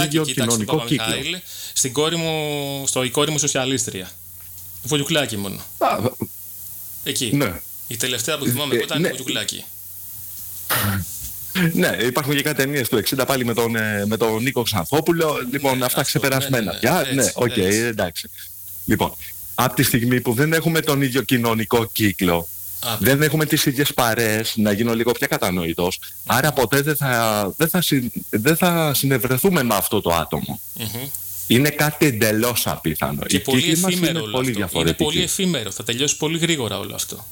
ίδιο κοινωνικό κύκλο. Η κόρη μου σοσιαλίστρια. Βολιουκλάκι μόνο. Εκεί. Ναι. Η τελευταία που θυμάμαι εγώ ήταν Βολιουκλάκι. Ναι, υπάρχουν και κάτι ταινίες του 60 πάλι με τον Νίκο Ξανθόπουλο. Λοιπόν, αυτά ξεπερασμένα πια. Ναι, οκ, εντάξει. Λοιπόν, από τη στιγμή που δεν έχουμε τον ίδιο κοινωνικό κύκλο, δεν έχουμε τις ίδιες παρέες, να γίνω λίγο πιο κατανοητός, άρα ποτέ δεν θα συνευρεθούμε με αυτό το άτομο. Είναι κάτι εντελώς απίθανο. Και πολύ εφήμερο είναι όλο πολύ αυτό. διαφορετική. Είναι πολύ εφήμερο. Θα τελειώσει πολύ γρήγορα όλο αυτό.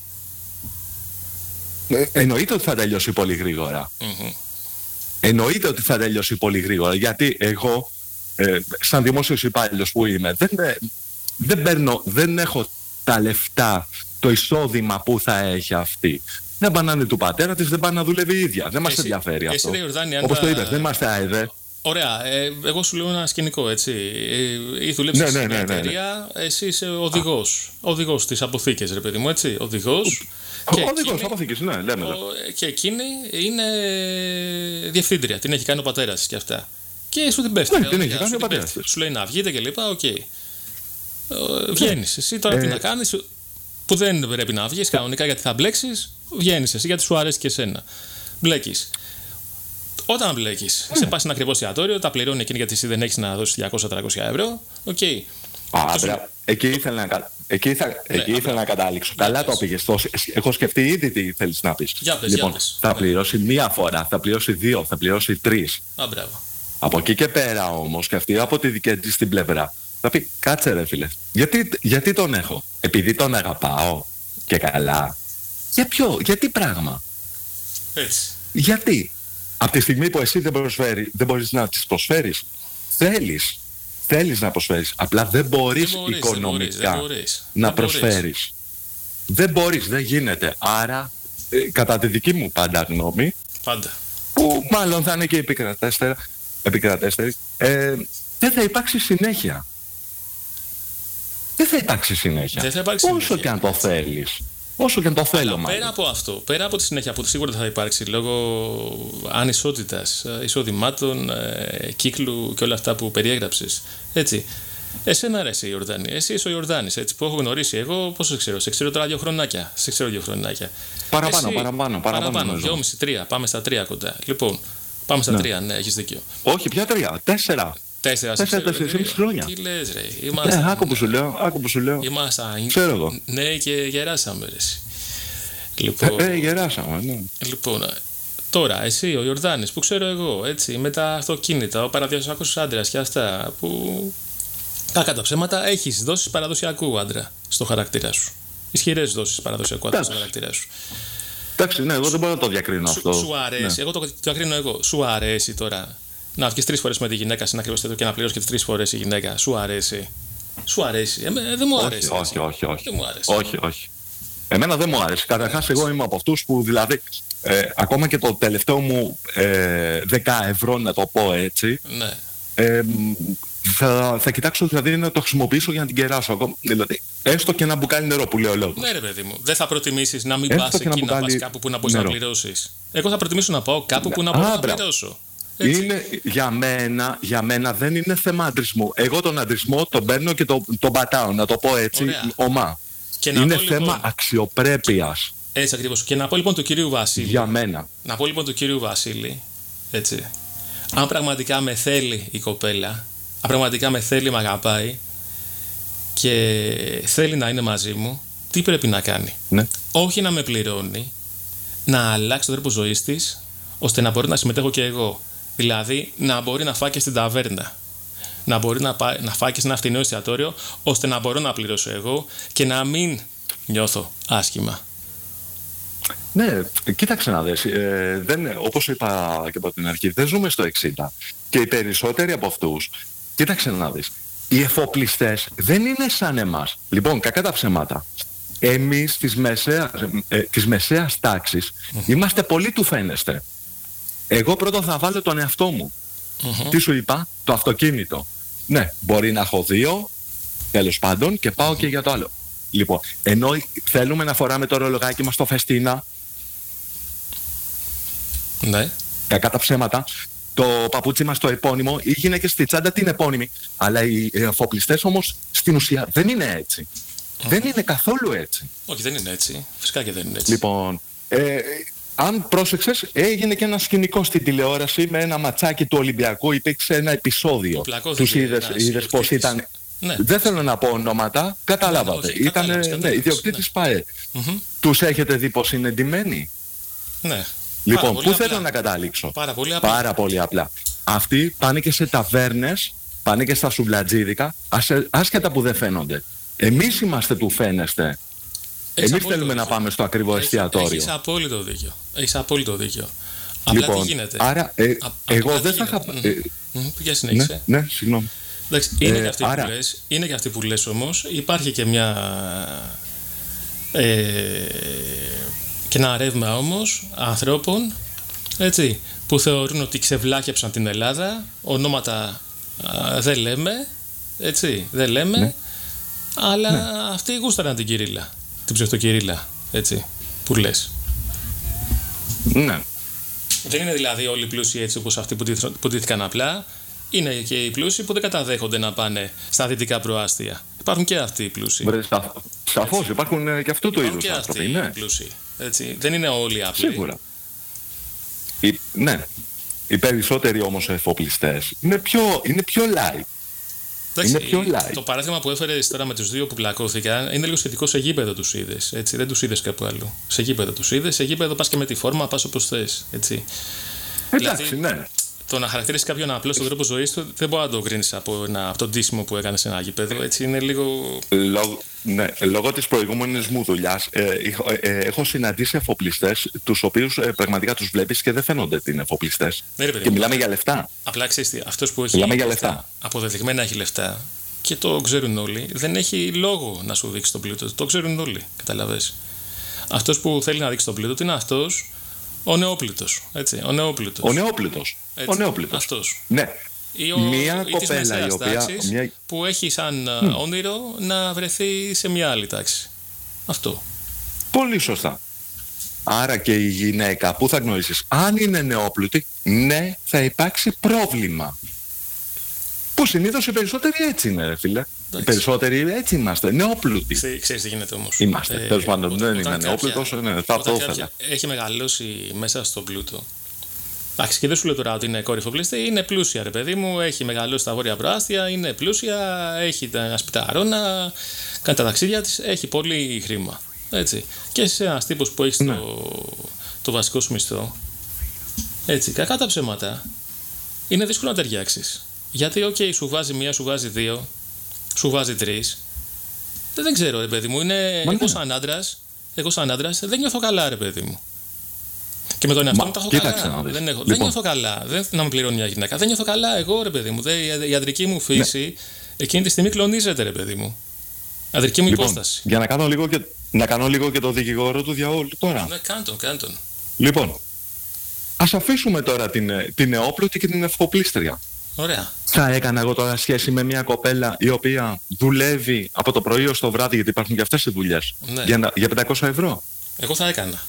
Εννοείται ότι θα τελειώσει πολύ γρήγορα. Εννοείται ότι θα τελειώσει πολύ γρήγορα. Γιατί εγώ, σαν δημόσιος υπάλληλος που είμαι, δεν έχω τα λεφτά, το εισόδημα που θα έχει αυτή. Δεν πάνε να είναι του πατέρα της, δεν πάνε να δουλεύει η ίδια. Δεν μας ενδιαφέρει αυτό. Όπως το είπες, δεν είμαστε αεδέ. Ωραία. Εγώ σου λέω ένα σκηνικό, έτσι. Ή δουλέψεις σε μια εταιρεία, εσύ είσαι οδηγός. Οδηγός στις αποθήκες, ρε παιδί μου, έτσι. Οδηγός. Οδηγός αποθήκες, ναι, λέμε. Και εκείνη είναι διευθύντρια. Την έχει κάνει ο πατέρας της και αυτά. Και σου την πέφτει. Ναι, την έχει κάνει ο πατέρας της. Σου λέει να βγείτε και λοιπά, οκ. Βγαίνεις. Εσύ τώρα τι να κάνεις, που δεν πρέπει να βγεις κανονικά γιατί θα μπλέξεις, βγαίνεις εσύ γιατί σου αρέσει και εσένα. Μπλέκεις. Όταν μπλέκεις, σε πας ένα ακριβό εστιατόριο, τα πληρώνει εκείνη γιατί εσύ δεν έχεις να δώσεις 200-300 ευρώ. Οκ. Εκεί ήθελα να καταλήξω. Καλά το πήγες. Έχω σκεφτεί ήδη τι θέλεις να πεις. Λοιπόν, θα πληρώσει μία φορά, θα πληρώσει δύο, θα πληρώσει τρεις. Από εκεί και πέρα όμως, και αυτή από τη δική της την πλευρά, θα πει, κάτσε ρε φίλε, γιατί τον έχω? Επειδή τον αγαπάω και καλά? Για τι πράγμα? Έτσι. Γιατί? Από τη στιγμή που εσύ δεν μπορείς να τις προσφέρεις, θέλεις να προσφέρεις, απλά δεν μπορείς οικονομικά να προσφέρεις. Δεν μπορείς, δεν γίνεται. Άρα, κατά τη δική μου πάντα γνώμη, που μάλλον θα είναι και επικρατέστερη, δεν θα υπάρξει συνέχεια. Δεν θα υπάρξει συνέχεια. Όσο και αν το θέλεις. Όσο και αν το θέλω, μάλλον. Πέρα από αυτό, πέρα από τη συνέχεια που σίγουρα θα υπάρξει λόγω ανισότητας, εισοδημάτων, κύκλου και όλα αυτά που περιέγραψες. Έτσι. Εσένα αρέσει η Ιορδάνη. Εσύ είσαι ο Ιορδάνης, έτσι, που έχω γνωρίσει. Εγώ πόσο σε ξέρω? Σε ξέρω τώρα 2 χρονάκια. Παραπάνω. 2,5-3. Πάμε στα 3 κοντά. Λοιπόν, πάμε στα 3, ναι, έχεις δίκιο. Όχι, πια 3, 4. 4-4,5 χρόνια. Τι λες ρε? Άκου που σου λέω. Ξέρω εγώ. Ναι, και γεράσαμε ρε. Λοιπόν, γεράσαμε, ναι. Λοιπόν, τώρα εσύ ο Ιορδάνης που ξέρω εγώ, έτσι, με τα αυτοκίνητα, ο παραδοσιακός άντρας και αυτά που, κακά τα ψέματα, έχεις δώσεις παραδοσιακού άντρα στο χαρακτήρα σου. Ισχυρές δώσεις παραδοσιακού άντρα στο χαρακτήρα σου. Εντάξει, ναι, εγώ δεν μπορώ να το διακρίνω αυτό. Σου αρέσει, εγώ το διακρίνω εγώ. Σου αρέσει τώρα να βγεις 3 φορές με τη γυναίκα σε ένα ακριβώς τέτοιο και να πληρώσεις και τις 3 φορές η γυναίκα? Σου αρέσει? Δεν μου αρέσει. Όχι. Εμένα δεν μου άρεσε. Καταρχάς, εγώ είμαι από αυτούς που δηλαδή ακόμα και το τελευταίο μου 10 ευρώ, να το πω έτσι, ναι. Θα κοιτάξω δηλαδή να το χρησιμοποιήσω για να την κεράσω. Δηλαδή, έστω και ένα μπουκάλι νερό που λέει ο λόγος. Ναι, ρε παιδί μου. Δεν θα προτιμήσεις να μην πας εκεί, να πας κάπου που να μπορείς να πληρώσεις? Εγώ θα προτιμήσω να πάω κάπου που να μπορώ να πληρώσω. Είναι, για μένα δεν είναι θέμα αντρισμού. Εγώ τον αντρισμό τον παίρνω και τον πατάω, να το πω έτσι, ομά. Είναι θέμα αξιοπρέπειας. Έτσι ακριβώς. Και να πω λοιπόν του κυρίου Βασίλη. Για μένα. Να πω λοιπόν του κυρίου Βασίλη, έτσι. Αν πραγματικά με θέλει η κοπέλα, αν πραγματικά με θέλει, με αγαπάει και θέλει να είναι μαζί μου, τι πρέπει να κάνει? Ναι. Όχι να με πληρώνει, να αλλάξει τον τρόπο ζωής της, ώστε να μπορεί να συμμετέχω και εγώ. Δηλαδή να μπορεί να φάει και στην ταβέρνα, να μπορεί να φάει και σε ένα φτηνό εστιατόριο, ώστε να μπορώ να πληρώσω εγώ και να μην νιώθω άσχημα. Ναι, κοίταξε να δεις, όπως είπα και από την αρχή, δεν ζούμε στο 60 και οι περισσότεροι από αυτούς, κοίταξε να δεις, οι εφοπλιστές δεν είναι σαν εμάς. Λοιπόν, κακά τα ψέματα. Εμείς της μεσαίας τάξης είμαστε πολύ του φαίνεστε. Εγώ πρώτα θα βάλω τον εαυτό μου. Τι σου είπα? Το αυτοκίνητο. Ναι, μπορεί να έχω 2, τέλος πάντων, και πάω και για το άλλο. Λοιπόν, ενώ θέλουμε να φοράμε το ρολογάκι μας στο φεστίνα, ναι, κακά τα ψέματα, το παπούτσι μας το επώνυμο, οι γυναίκες στη τσάντα την επώνυμη. Αλλά οι εφοπλιστές όμως στην ουσία δεν είναι έτσι. Δεν είναι καθόλου έτσι. Όχι, δεν είναι έτσι. Φυσικά και δεν είναι έτσι. Λοιπόν, αν πρόσεξες, έγινε και ένα σκηνικό στην τηλεόραση με ένα ματσάκι του Ολυμπιακού. Υπήρξε ένα επεισόδιο. Τους είδες πώς ήταν. Ναι. Δεν θέλω να πω ονόματα, καταλάβατε. Ήταν ιδιοκτήτης ΠΑΕ. Τους έχετε δει πώς είναι ντυμένοι? Ναι. Λοιπόν, πού θέλω να καταλήξω? Πάρα πολύ απλά. Αυτοί πάνε και σε ταβέρνες, πάνε και στα σουβλατζίδικα, άσχετα που δεν φαίνονται. Εμείς είμαστε του φαίνεστε. Εμείς θέλουμε να πάμε στο ακριβό εστιατόριο. Έχεις απόλυτο δίκιο. Απλά λοιπόν, τι γίνεται? Άρα, εγώ δεν θα είχα... Για συνέχισε. Ναι, συγγνώμη. Εντάξει, είναι και αυτή που λες όμως. Υπάρχει και και ένα ρεύμα όμως ανθρώπων, έτσι, που θεωρούν ότι ξεβλάκεψαν την Ελλάδα. Ονόματα δεν λέμε, έτσι, δεν λέμε. Ναι. Αλλά αυτοί γούσταραν την Κυρίλλα, την ψευτοκυρίλα, έτσι, που λες. Ναι. Δεν είναι δηλαδή όλοι οι πλούσιοι έτσι όπως αυτοί που ντύθηκαν απλά. Είναι και οι πλούσιοι που δεν καταδέχονται να πάνε στα δυτικά προάστια. Υπάρχουν και αυτοί οι πλούσιοι. Σαφώς, υπάρχουν και αυτού του είδους άνθρωποι. Είναι οι πλούσιοι. Έτσι. Δεν είναι όλοι απλοί. Σίγουρα. Ναι. Οι περισσότεροι όμως εφοπλιστές είναι πιο light. Το παράδειγμα που έφερες τώρα με τους δύο που πλακώθηκαν είναι λίγο σχετικό. Σε γήπεδο τους είδες. Δεν τους είδες κάπου αλλού. Σε γήπεδο τους είδες. Σε γήπεδο πας και με τη φόρμα, πας όπως θες. Εντάξει, δηλαδή, ναι. Το να χαρακτηρίσει κάποιον απλό στον τρόπο ζωής του δεν μπορεί να το κρίνεις από το ντύσιμο που έκανε σε ένα γήπεδο. Έτσι είναι λίγο. Λόγω της προηγούμενης μου δουλειάς έχω συναντήσει εφοπλιστές τους οποίους πραγματικά τους βλέπεις και δεν φαίνονται ότι είναι εφοπλιστές. Και μιλάμε για λεφτά. Απλά ξέρεις τι, αυτός που έχει λεφτά, αποδεδειγμένα έχει λεφτά και το ξέρουν όλοι, δεν έχει λόγο να σου δείξει τον πλούτο. Το ξέρουν όλοι, καταλαβες. Αυτός που θέλει να δείξει τον πλούτο είναι αυτός. Ο νεόπλουτος, έτσι, ο νεόπλουτος. Αυτός. Ναι. Μια κοπέλα η οποία που έχει σαν όνειρο να βρεθεί σε μια άλλη τάξη. Αυτό. Πολύ σωστά. Άρα και η γυναίκα που θα γνωρίσεις, αν είναι νεόπλουτη, ναι, θα υπάρξει πρόβλημα. Που συνήθως οι περισσότεροι έτσι είναι, ρε φίλε. Οι περισσότεροι έτσι είμαστε, νεόπλουτοι. Ξέρεις τι γίνεται όμως? Είμαστε. Τέλος πάντων, δεν είμαι νεόπλουτος, θα το ήθελα. Έχει μεγαλώσει μέσα στον πλούτο. Εντάξει, και δεν σου λέω τώρα ότι είναι κόρη εφοπλιστή, είναι πλούσια, ρε παιδί μου, έχει μεγαλώσει στα βόρεια προάστια, είναι πλούσια, έχει ένα σπιταρόνα, κάνει τα ταξίδια της, έχει πολύ χρήμα. Έτσι. Και είσαι ένας τύπος που έχει το βασικό σου μισθό. Έτσι, κακά τα ψέματα, είναι δύσκολο να ταιριάξεις. Γιατί, σου βάζει μία, σου βάζει δύο, σου βάζει τρεις. Δεν ξέρω, ρε παιδί μου. Εγώ σαν άντρας δεν νιώθω καλά, ρε παιδί μου. Και με τον εαυτό μου τα έχω καλά. Δεν νιώθω καλά. Δεν να με πληρώνει μια γυναίκα. Δεν νιώθω καλά εγώ, ρε παιδί μου. Η αντρική μου φύση εκείνη τη στιγμή κλονίζεται, ρε παιδί μου. Αντρική μου υπόσταση. Για να κάνω λίγο και το δικηγόρο του διαόλου τώρα. Ναι, κάν' τον. Λοιπόν, ας αφήσουμε τώρα την νεόπλωτη και την εφοπλίστρια. Ωραία. Θα έκανα εγώ τώρα σχέση με μια κοπέλα η οποία δουλεύει από το πρωί ως το βράδυ, γιατί υπάρχουν και αυτές οι δουλειές, για 500 ευρώ. Εγώ θα έκανα.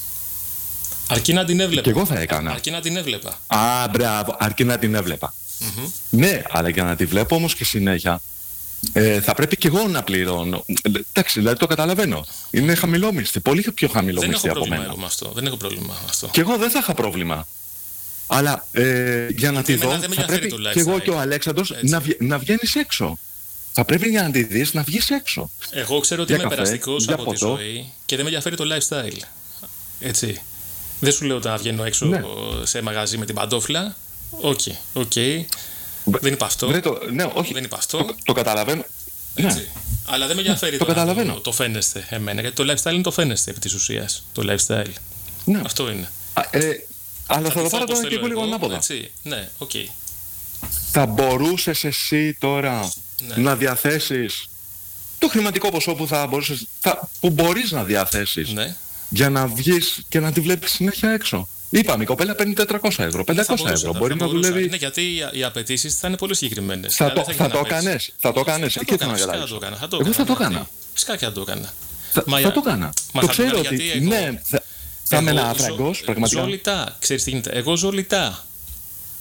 Αρκεί να την έβλεπα. Και εγώ θα έκανα. Αρκεί να την έβλεπα. Μπράβο, αρκεί να την έβλεπα. Ναι, αλλά για να τη βλέπω όμως και συνέχεια, θα πρέπει και εγώ να πληρώνω. Εντάξει, δηλαδή το καταλαβαίνω. Είναι χαμηλόμισθη, πολύ πιο χαμηλόμισθη από μένα. Δεν έχω πρόβλημα με αυτό. Και εγώ δεν θα είχα πρόβλημα. Αλλά για να τη δω, θα πρέπει και εγώ και ο Αλέξανδρος να βγαίνεις έξω. Θα πρέπει για να τη δεις να βγεις έξω. Εγώ ξέρω ότι είμαι περαστικός από τη ζωή και δεν με ενδιαφέρει το lifestyle. Έτσι. Δεν σου λέω ότι να βγαίνω έξω σε μαγαζί με την παντόφλα. Οκ. Δεν είπα αυτό. Δεν είπα αυτό. Το καταλαβαίνω. Έτσι. Αλλά δεν με ενδιαφέρει το φαίνεστε εμένα. Γιατί το lifestyle είναι το φαίνεστε επί της ουσίας. Το lifestyle. Ναι. Αυτό είναι. Αλλά θα το πάρω τώρα και εγώ λίγο ανάποδα. Ναι, οκ. Θα μπορούσες εσύ τώρα να διαθέσεις το χρηματικό ποσό που μπορείς να διαθέσεις για να βγεις και να τη βλέπεις συνέχεια έξω. Είπαμε, η κοπέλα παίρνει 400 ευρώ, 500 ευρώ. Μπορεί να δουλεύει. Ναι, γιατί οι απαιτήσεις θα είναι πολύ συγκεκριμένες. Θα το κάνεις. Εκεί θα καταλάβεις. Εγώ θα το έκανα. Φυσικά και θα το έκανα. Θα το έκανα. Το ξέρω ότι ναι, θα είμαι ένα αφραγκός, πραγματικά. Ζω λιτά. Ξέρεις τι γίνεται? Εγώ ζω λιτά.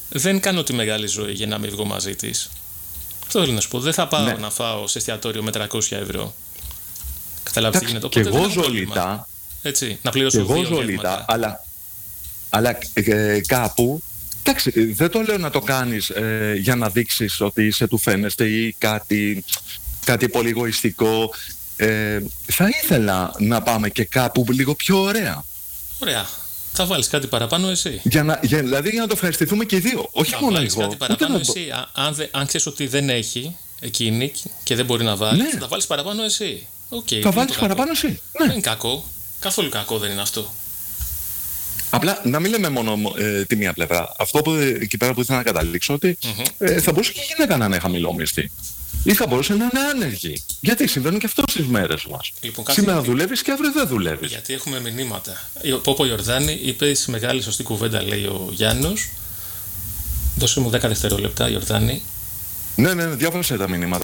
δεν κάνω τη μεγάλη ζωή για να μην βγω μαζί της. Αυτό θέλω να σου πω. Δεν θα πάω να φάω σε εστιατόριο με 300 ευρώ. Καταλάβεις τι γίνεται. Και εγώ ζολιτά. Έτσι, να πληρώσω 2 γεύματα. Αλλά κάπου. Εντάξει, δεν το λέω να το κάνεις για να δείξεις ότι είσαι του φαίνεστε ή κάτι πολύ εγωιστικό. Θα ήθελα να πάμε και κάπου λίγο πιο ωραία. Ωραία. Θα βάλεις κάτι παραπάνω εσύ. Δηλαδή για να το ευχαριστηθούμε και οι δύο. Όχι μόνο εγώ. Θα βάλεις κάτι παραπάνω εσύ. Αν ξέρεις ότι δεν έχει εκείνη και δεν μπορεί να βάλει, θα βάλεις παραπάνω εσύ. Θα βάλεις παραπάνω εσύ. Δεν είναι κακό. Καθόλου κακό δεν είναι αυτό. Απλά να μην λέμε μόνο τη μία πλευρά. Αυτό που εκεί πέρα που ήθελα να καταλήξω, ότι θα μπορούσε και η γυναίκα να είναι χαμηλόμισθη. Ή θα μπορούσε να είναι άνεργη. Γιατί συμβαίνει και αυτό στις μέρες μας. Λοιπόν, σήμερα δουλεύεις και αύριο δεν δουλεύεις. Γιατί έχουμε μηνύματα. Πόπο Ιορδάνη, είπες μεγάλη σωστή κουβέντα, λέει ο Γιάννος. Δώσε μου 10 δευτερόλεπτα, Ιορδάνη. Ναι, διάβασα τα μηνύματα.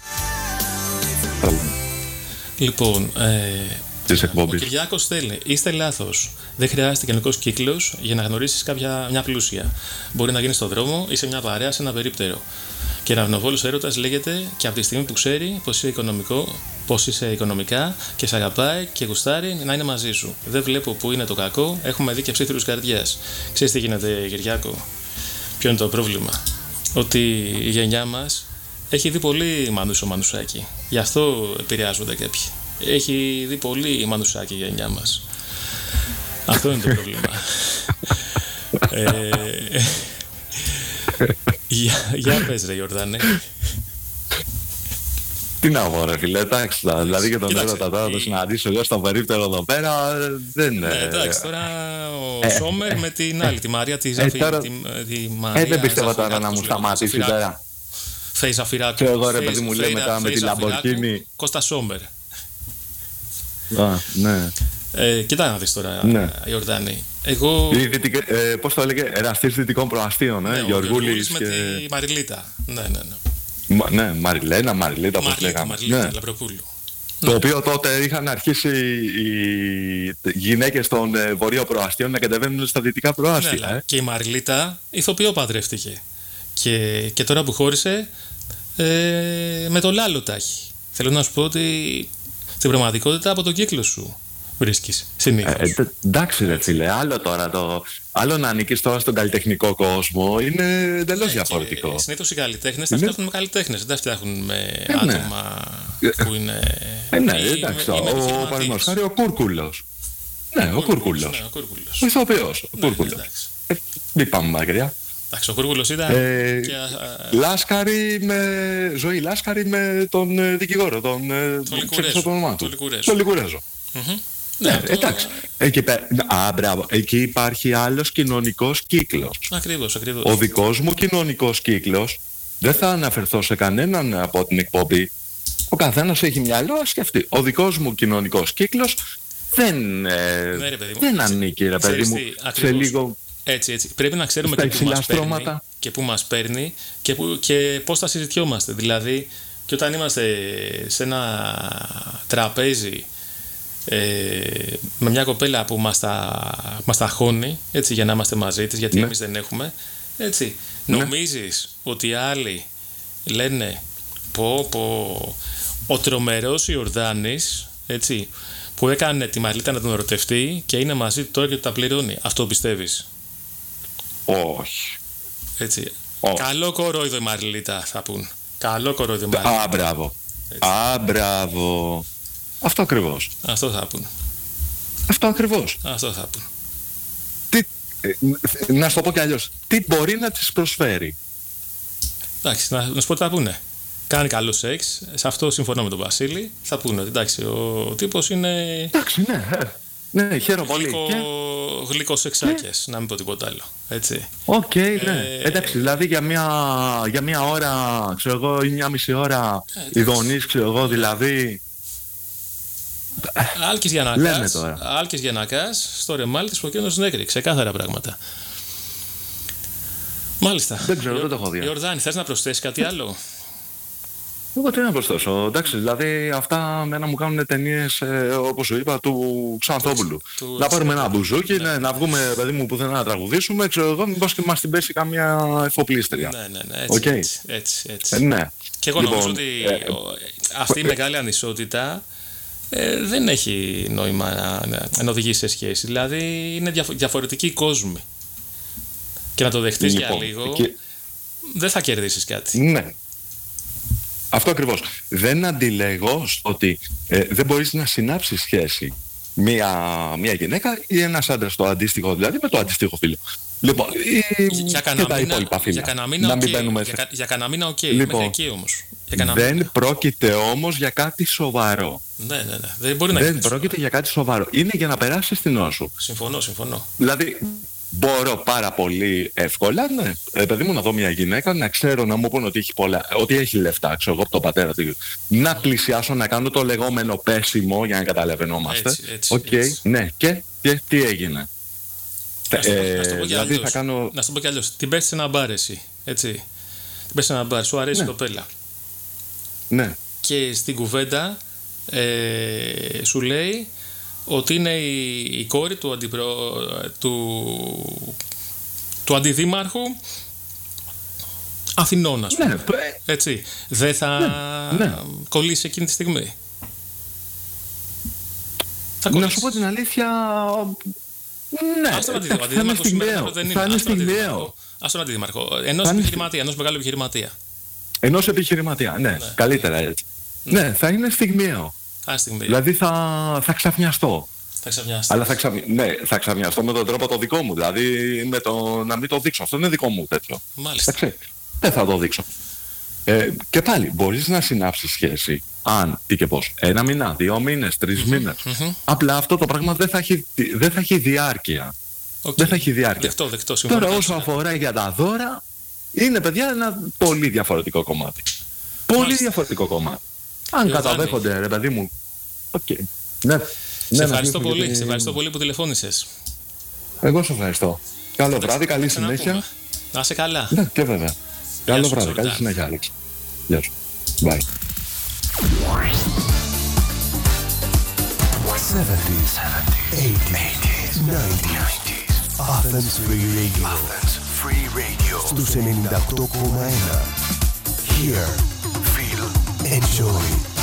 Λοιπόν, ο Κυριάκος στέλνει: είστε λάθος. Δεν χρειάζεται κοινωνικός κύκλος για να γνωρίσεις μια πλούσια. Μπορεί να γίνει στον δρόμο ή σε μια παρέα, σε ένα περίπτερο. Και ραυνοβόλος έρωτας λέγεται και από τη στιγμή που ξέρει πως είσαι οικονομικά και σε αγαπάει και γουστάρει να είναι μαζί σου. Δεν βλέπω που είναι το κακό, έχουμε δει και ψήθυρους καρδιάς. Ξέρεις τι γίνεται, Κυριάκο? Ποιο είναι το πρόβλημα? Ότι η γενιά μας έχει δει πολύ μανούσο-μανουσάκι. Γι' αυτό επηρεάζονται κάποιοι. Έχει δει πολύ μανουσάκι η γενιά μας. Αυτό είναι το πρόβλημα. Για πες ρε Ιορδάνη. Τι να πω ρε φίλε, εντάξει, δηλαδή και τον έρωτα τώρα το συναντήσω εγώ στο περίπτερο εδώ πέρα, δεν είναι. Εντάξει, τώρα ο Σόμερ με την άλλη, τη Μαρία τη Ζαφυράκου. Δεν πιστεύω τώρα να μου σταματήσει τώρα. Φέη Ζαφυράκου. Και εγώ ρε παιδί μου λέει μετά με τη Λαμπορκίνη. Κώστα Σόμερ. Ναι. Κοιτά να δεις τώρα, Ιορδάνη. Πώς το έλεγε, εραστής δυτικών προαστίων, Γιωργούλης με τη Μαριλίτα. Ναι, Μαριλίτα, πώς λέγαμε. Μαριλίτα Λαμπροπούλου. Το οποίο τότε είχαν αρχίσει οι γυναίκες των βορείων προαστίων να κατεβαίνουν στα δυτικά προάστια. Ναι, και η Μαριλίτα ηθοποιό παντρεύτηκε. Και τώρα που χώρισε, με το Λάλο τα έχει. Θέλω να σου πω ότι στην πραγματικότητα από τον κύκλο σου βρίσκεις συνήθως. Εντάξει ρε φίλε, άλλο να ανήκεις τώρα στον καλλιτεχνικό κόσμο είναι εντελώς διαφορετικό. Συνήθως οι καλλιτέχνες τα φτιάχνουν με καλλιτέχνες, δεν τα φτιάχνουν με άτομα που είναι. Ναι, εντάξει, παραδείγματος χάρη ο Κούρκουλος. Ναι, ο Κούρκουλος. Ο ηθοποιός, ο Κούρκουλος. Μην πάμε μακριά. Εντάξει, ο Κούρκουλος ήταν. Ζωή Λάσκαρη με τον δικηγόρο, τον Λικουρέζο. Ναι, εντάξει. Μπράβο. Εκεί υπάρχει άλλος κοινωνικός κύκλος. Ακριβώς. Ο δικός μου κοινωνικός κύκλος, δεν θα αναφερθώ σε κανέναν από την εκπομπή. Ο καθένας έχει μυαλό, ας σκεφτεί. Ο δικός μου κοινωνικός κύκλος δεν ανήκει, ρε παιδί μου, σε λίγο. Έτσι. Πρέπει να ξέρουμε και πού μας παίρνει και πώς θα συζητιόμαστε. Δηλαδή, και όταν είμαστε σε ένα τραπέζι με μια κοπέλα που μας τα χώνει, έτσι, για να είμαστε μαζί της, γιατί εμείς δεν έχουμε, έτσι, νομίζεις ότι οι άλλοι λένε ο τρομερός Ιορδάνης, έτσι, που έκανε τη Μαριλίτα να τον ερωτευτεί και είναι μαζί του τώρα και του τα πληρώνει? Αυτό πιστεύεις? Όχι. Έτσι. Όχι. Καλό κορόιδο η Μαριλίτα θα πούν. Καλό κορόιδο η Μαριλίτα. Μπράβο. Αυτό ακριβώς. Αυτό θα πούν. Αυτό θα πούν. Να σου το πω κι αλλιώς. Τι μπορεί να της προσφέρει? Εντάξει, να σου πω τι θα πούνε. Κάνει καλό σεξ. Σε αυτό συμφωνώ με τον Βασίλη. Θα πούνε ότι εντάξει, ο τύπος είναι. Εντάξει, ναι, χαίρομαι πολύ. Γλυκό σεξάκιας, να μην πω τίποτα άλλο. Έτσι. Οκ, ναι. Εντάξει, δηλαδή για μια ώρα, ξέρω εγώ, ή μια μισή ώρα ειδονής, ξέρω εγώ, δηλαδή. Άλκης Γιαννακάς, στο ρεμάλι της Προκίνησης Νέκρη. Ξεκάθαρα πράγματα. Μάλιστα. Δεν ξέρω, δεν το έχω δει. Ιορδάνη, θες να προσθέσεις κάτι άλλο? Εγώ τι να προσθέσω. Εντάξει, δηλαδή αυτά μένα μου κάνουν ταινίες, όπως σου είπα, του Ξανθόπουλου. Να πάρουμε ένα μπουζούκι, να βγούμε, παιδί μου, πουθενά να τραγουδήσουμε, ξέρω εγώ, μήπως και μας την πέσει καμία εφοπλίστρια. Ναι, έτσι. Ναι. Και εγώ νομίζω ότι αυτή η μεγάλη ανισότητα δεν έχει νόημα να οδηγήσει σε σχέση. Δηλαδή είναι διαφορετικοί κόσμοι. Και να το δεχτείς για λίγο, δεν θα κερδίσεις κάτι. Ναι. Αυτό ακριβώς. Δεν αντιλέγω στο ότι δεν μπορείς να συνάψεις σχέση μια γυναίκα ή ένας άντρας, το αντίστοιχο δηλαδή, με το αντίστοιχο φίλο. Λοιπόν, για κανένα μήνα, οκ. Λοιπόν, μέχρι εκεί όμως. Δεν πρόκειται όμως για κάτι σοβαρό. Ναι. Δεν πρόκειται για κάτι σοβαρό. Είναι για να περάσεις την ώρα σου. Συμφωνώ. Δηλαδή, μπορώ πάρα πολύ εύκολα, παιδί μου, να δω μια γυναίκα, να ξέρω, να μου πούνε ότι έχει λεφτά, ξέρω εγώ από τον πατέρα του, να πλησιάσω, να κάνω το λεγόμενο πέσιμο για να καταλαβαίνόμαστε. Έτσι. Ναι, και τι έγινε. Να σου το πω κι αλλιώς. Την πες σε ένα μπαρ εσύ, έτσι. Την πες σε ένα μπαρ, σου αρέσει η κοπέλα. Ναι. Και στην κουβέντα σου λέει ότι είναι η κόρη του αντιδήμαρχου Αθηνών, ας πούμε. Έτσι. Δεν θα κολλήσει εκείνη τη στιγμή. Να σου πω την αλήθεια, ναι, θα είναι στιγμιαίο. Ας τον αντιδήμαρχο. Ενός μεγάλου επιχειρηματία. Ενός επιχειρηματία, ναι. Καλύτερα έτσι. Ναι, θα είναι στιγμιαίο. Δηλαδή θα ξαφνιαστώ. Αλλά θα ξαφνιαστώ με τον τρόπο το δικό μου. Δηλαδή με το να μην το δείξω. Αυτό είναι δικό μου τέτοιο. Μάλιστα. Δεν θα το δείξω. Και πάλι μπορείς να συνάψεις σχέση. Αν ή και πώς. 1 μήνα, 2 μήνες, 3 μήνες. Απλά αυτό το πράγμα δεν θα έχει διάρκεια. Δεν θα έχει διάρκεια. Δεκτό, τώρα όσο αφορά για τα δώρα, είναι παιδιά ένα πολύ διαφορετικό κομμάτι. Πολύ διαφορετικό κομμάτι. Αν καταδέχονται, ρε παιδί μου. Ναι. Σε ευχαριστώ πολύ. Σε ευχαριστώ πολύ που τηλεφώνησες. Εγώ σε ευχαριστώ. Καλό βράδυ, καλή συνέχεια. Να είσαι καλά. Ναι, και βέβαια. Καλό βράδυ, καλή συνέχεια, Άλεξ. Γεια σου. Bye. 70s, 80s, 90s. Athens Free Radio. Στους 98,1. Hear, feel, enjoy.